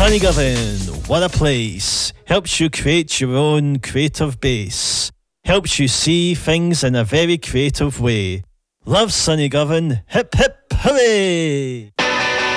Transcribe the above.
Sunnygovern, what a place. Helps you create your own creative base. Helps you see things in a very creative way. Love Sunnygovern, hip hip hooray!